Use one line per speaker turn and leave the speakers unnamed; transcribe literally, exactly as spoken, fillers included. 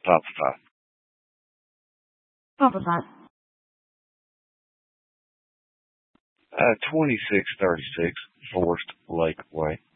Top five.
Top five.
Uh, twenty-six thirty-six Forest Lake Way.